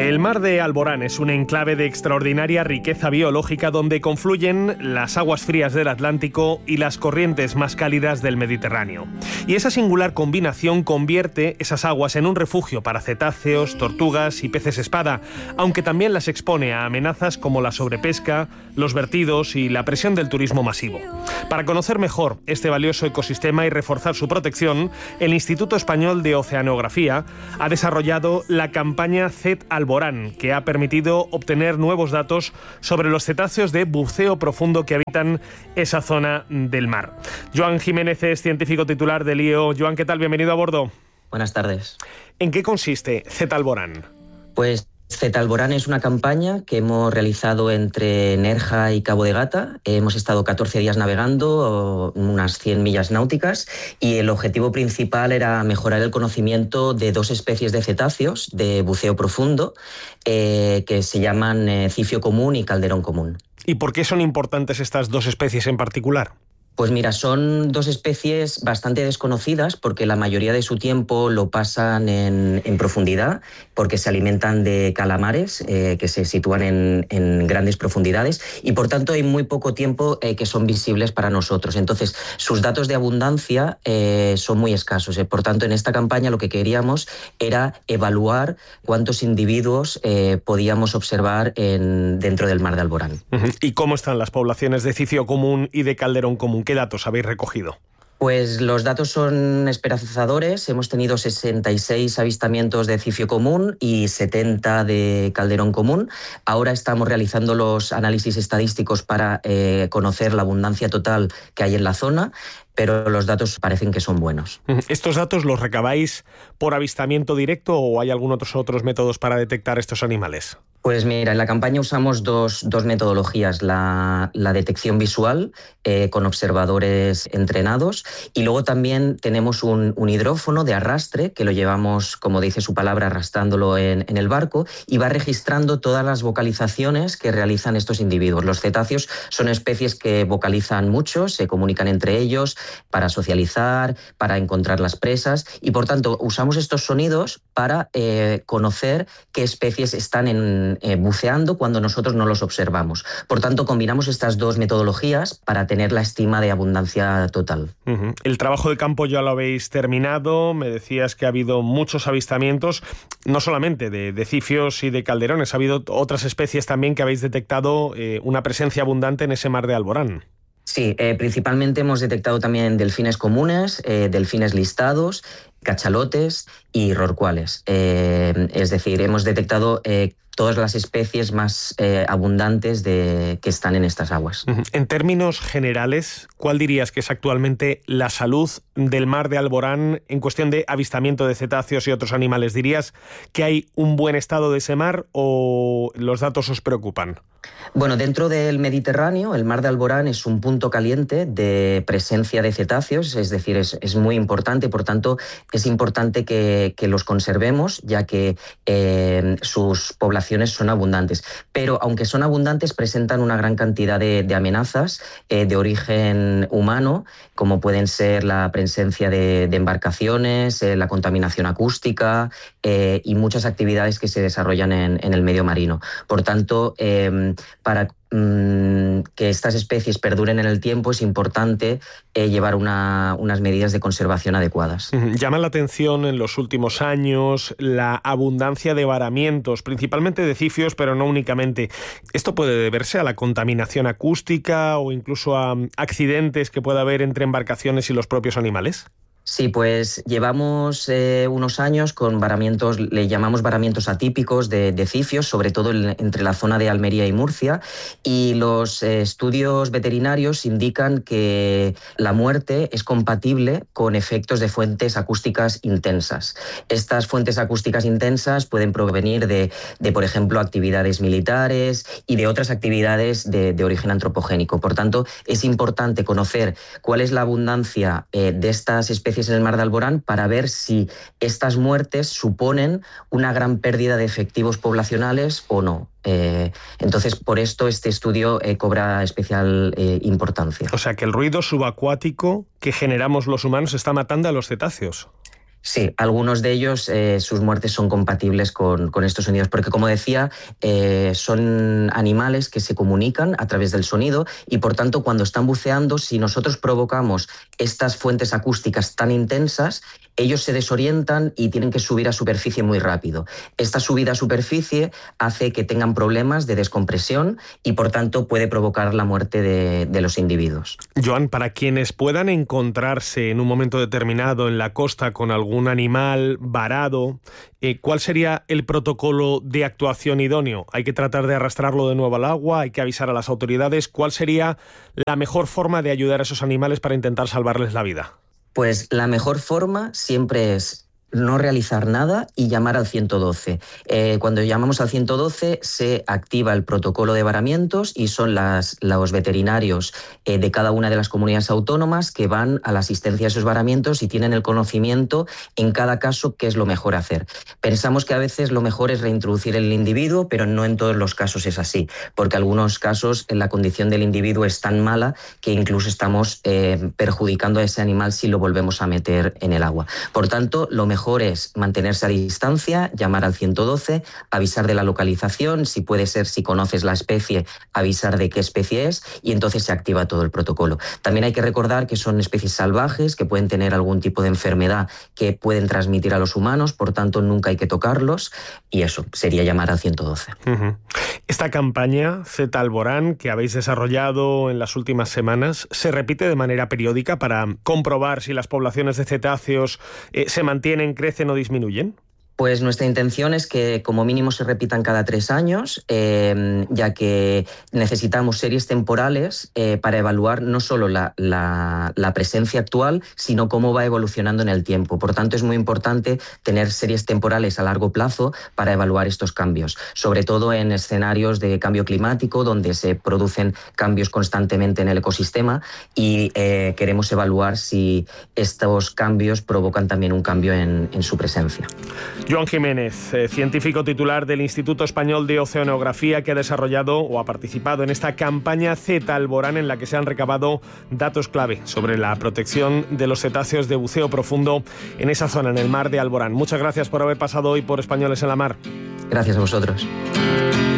El mar de Alborán es un enclave de extraordinaria riqueza biológica donde confluyen las aguas frías del Atlántico y las corrientes más cálidas del Mediterráneo. Y esa singular combinación convierte esas aguas en un refugio para cetáceos, tortugas y peces espada, aunque también las expone a amenazas como la sobrepesca, los vertidos y la presión del turismo masivo. Para conocer mejor este valioso ecosistema y reforzar su protección, el Instituto Español de Oceanografía ha desarrollado la campaña CET Alborán, que ha permitido obtener nuevos datos sobre los cetáceos de buceo profundo que habitan esa zona del mar. Joan Jiménez es científico titular del IEO. Joan, ¿qué tal? Bienvenido a bordo. Buenas tardes. ¿En qué consiste CET Alborán? Pues CET Alborán es una campaña que hemos realizado entre Nerja y Cabo de Gata. Hemos estado 14 días navegando, unas 100 millas náuticas, y el objetivo principal era mejorar el conocimiento de dos especies de cetáceos de buceo profundo que se llaman cifio común y calderón común. ¿Y por qué son importantes estas dos especies en particular? Pues mira, son dos especies bastante desconocidas porque la mayoría de su tiempo lo pasan en profundidad, porque se alimentan de calamares que se sitúan en grandes profundidades, y por tanto hay muy poco tiempo que son visibles para nosotros. Entonces, sus datos de abundancia son muy escasos. Por tanto, en esta campaña lo que queríamos era evaluar cuántos individuos podíamos observar dentro del mar de Alborán. ¿Y cómo están las poblaciones de cifio común y de calderón común? ¿Qué datos habéis recogido? Pues los datos son esperanzadores. Hemos tenido 66 avistamientos de cifio común y 70 de calderón común. Ahora estamos realizando los análisis estadísticos para conocer la abundancia total que hay en la zona, pero los datos parecen que son buenos. ¿Estos datos los recabáis por avistamiento directo o hay algunos otros métodos para detectar estos animales? Pues mira, en la campaña usamos dos metodologías, la detección visual con observadores entrenados, y luego también tenemos un hidrófono de arrastre que lo llevamos, como dice su palabra, arrastrándolo en el barco, y va registrando todas las vocalizaciones que realizan estos individuos. Los cetáceos son especies que vocalizan mucho, se comunican entre ellos para socializar, para encontrar las presas, y por tanto usamos estos sonidos para conocer qué especies están buceando cuando nosotros no los observamos. Por tanto, combinamos estas dos metodologías para tener la estima de abundancia total. El trabajo de campo ya lo habéis terminado. Me decías que ha habido muchos avistamientos, no solamente de cifios y de calderones, ha habido otras especies también que habéis detectado una presencia abundante en ese mar de Alborán. Sí, principalmente hemos detectado también delfines comunes, delfines listados, cachalotes y rorcuales. Es decir, hemos detectado todas las especies más abundantes que están en estas aguas. En términos generales, ¿cuál dirías que es actualmente la salud del mar de Alborán en cuestión de avistamiento de cetáceos y otros animales? ¿Dirías que hay un buen estado de ese mar o los datos os preocupan? Bueno, dentro del Mediterráneo, el mar de Alborán es un punto caliente de presencia de cetáceos, es decir, es muy importante, por tanto, es importante que los conservemos, ya que sus poblaciones son abundantes. Pero, aunque son abundantes, presentan una gran cantidad de amenazas de origen humano, como pueden ser la presencia de embarcaciones, la contaminación acústica y muchas actividades que se desarrollan en el medio marino. Por tanto, para que estas especies perduren en el tiempo es importante llevar unas medidas de conservación adecuadas. Llama la atención en los últimos años la abundancia de varamientos, principalmente de cifios, pero no únicamente. ¿Esto puede deberse a la contaminación acústica o incluso a accidentes que pueda haber entre embarcaciones y los propios animales? Sí, pues llevamos unos años con varamientos, le llamamos varamientos atípicos de cifios, sobre todo entre la zona de Almería y Murcia, y los estudios veterinarios indican que la muerte es compatible con efectos de fuentes acústicas intensas. Estas fuentes acústicas intensas pueden provenir de por ejemplo, actividades militares y de otras actividades de origen antropogénico. Por tanto, es importante conocer cuál es la abundancia de estas especies en el mar de Alborán para ver si estas muertes suponen una gran pérdida de efectivos poblacionales o no. Entonces, por esto este estudio cobra especial importancia. O sea, que el ruido subacuático que generamos los humanos está matando a los cetáceos. Sí, algunos de ellos sus muertes son compatibles con estos sonidos, porque como decía, son animales que se comunican a través del sonido y por tanto cuando están buceando, si nosotros provocamos estas fuentes acústicas tan intensas, ellos se desorientan y tienen que subir a superficie muy rápido. Esta subida a superficie hace que tengan problemas de descompresión y por tanto puede provocar la muerte de los individuos. Joan, para quienes puedan encontrarse en un momento determinado en la costa con algún animal varado, ¿cuál sería el protocolo de actuación idóneo? ¿Hay que tratar de arrastrarlo de nuevo al agua? ¿Hay que avisar a las autoridades? ¿Cuál sería la mejor forma de ayudar a esos animales para intentar salvarles la vida? Pues la mejor forma siempre es no realizar nada y llamar al 112. Cuando llamamos al 112 se activa el protocolo de varamientos y son los veterinarios de cada una de las comunidades autónomas que van a la asistencia a esos varamientos y tienen el conocimiento en cada caso qué es lo mejor hacer. Pensamos que a veces lo mejor es reintroducir el individuo, pero no en todos los casos es así, porque en algunos casos la condición del individuo es tan mala que incluso estamos perjudicando a ese animal si lo volvemos a meter en el agua. Por tanto, lo mejor es mantenerse a distancia, llamar al 112, avisar de la localización, si puede ser, si conoces la especie, avisar de qué especie es y entonces se activa todo el protocolo. También hay que recordar que son especies salvajes que pueden tener algún tipo de enfermedad que pueden transmitir a los humanos, por tanto nunca hay que tocarlos y eso sería llamar al 112. Uh-huh. Esta campaña Z Alborán que habéis desarrollado en las últimas semanas se repite de manera periódica para comprobar si las poblaciones de cetáceos se mantienen, crecen o disminuyen. Pues nuestra intención es que como mínimo se repitan cada 3 años, ya que necesitamos series temporales para evaluar no solo la presencia actual, sino cómo va evolucionando en el tiempo. Por tanto, es muy importante tener series temporales a largo plazo para evaluar estos cambios, sobre todo en escenarios de cambio climático, donde se producen cambios constantemente en el ecosistema y queremos evaluar si estos cambios provocan también un cambio en su presencia. Joan Jiménez, científico titular del Instituto Español de Oceanografía, que ha desarrollado o ha participado en esta campaña Z Alborán en la que se han recabado datos clave sobre la protección de los cetáceos de buceo profundo en esa zona, en el mar de Alborán. Muchas gracias por haber pasado hoy por Españoles en la Mar. Gracias a vosotros.